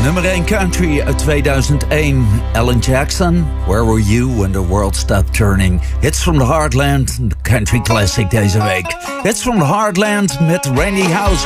Nummer 1 country uit 2001. Alan Jackson, Where Were You When The World Stopped Turning? Hits from the Heartland, de country classic deze week. Hits from the Heartland met Randy Houser.